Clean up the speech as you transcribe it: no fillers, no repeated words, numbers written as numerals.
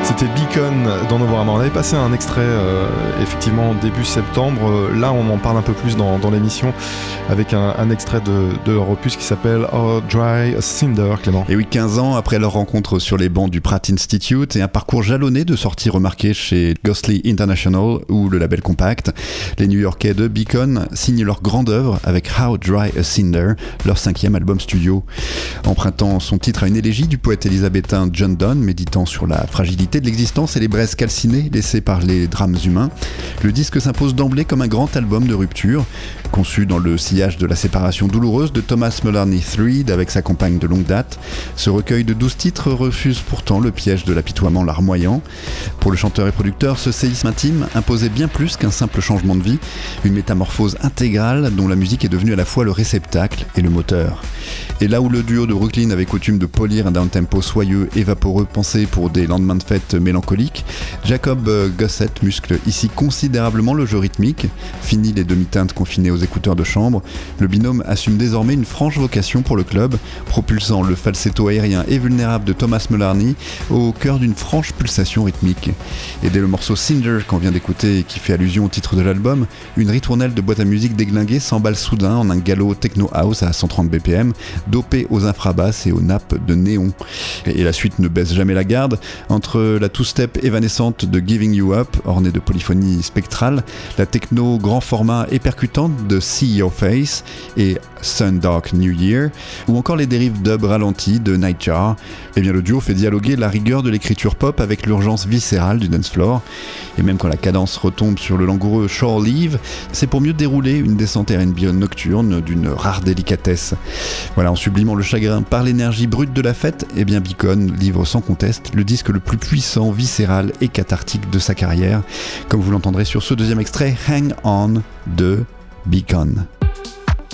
C'était Beacon dans Novorama. On avait passé un extrait effectivement début septembre. Là on en parle un peu plus dans l'émission avec un extrait de leur opus qui s'appelle How Dry a Cinder, Clément. Et oui, 15 ans après leur rencontre sur les bancs du Pratt Institute et un parcours jalonné de sorties remarquées chez Ghostly International ou le label Compact, les New-Yorkais de Beacon signent leur grande œuvre avec How Dry a Cinder, leur 5e album studio. Empruntant son titre à une élégie du poète élisabétain John Donne, méditant sur la fragilité de l'existence et les braises calcinées laissées par les drames humains, le disque s'impose d'emblée comme un grand album de rupture, conçu dans le sillage de la séparation douloureuse de Thomas Mullarney Thread avec sa compagne de longue date. Ce recueil de 12 titres refuse pourtant le piège de l'apitoiement larmoyant. Pour le chanteur et producteur, ce séisme intime imposait bien plus qu'un simple changement de vie, une métamorphose intégrale dont la musique est devenue à la fois le réceptacle et le moteur. Et là où le duo de Brooklyn avait coutume de polir un downtempo soyeux et vaporeux pensé pour des lendemains de fête mélancoliques, Jacob Gossett muscle ici considérablement le jeu rythmique. Fini les demi-teintes confinées aux écouteurs de chambre, le binôme assume désormais une franche vocation pour le club, propulsant le falsetto aérien et vulnérable de Thomas Mullarney au cœur d'une franche pulsation rythmique. Et dès le morceau Cinder qu'on vient d'écouter et qui fait allusion au titre de l'album, une ritournelle de boîte à musique déglinguée s'emballe soudain en un galop techno house à 130 BPM, dopé aux infrabasses et aux nappes de néon. Et la suite ne baisse jamais la garde, entre la two-step évanescente de Giving You Up, ornée de polyphonie spectrale, la techno grand format et percutante de See Your Face et Sun Dark New Year, ou encore les dérives dub ralenties de Nightjar. Eh bien le duo fait dialoguer la rigueur de l'écriture pop avec l'urgence viscérale du dance floor. Et même quand la cadence retombe sur le langoureux Shore Leave, c'est pour mieux dérouler une descente R&B nocturne d'une rare délicatesse. Voilà, en sublimant le chagrin par l'énergie brute de la fête, eh bien Beacon livre sans conteste le disque le plus puissant, viscéral et cathartique de sa carrière, comme vous l'entendrez sur ce deuxième extrait, Hang On de Beacon.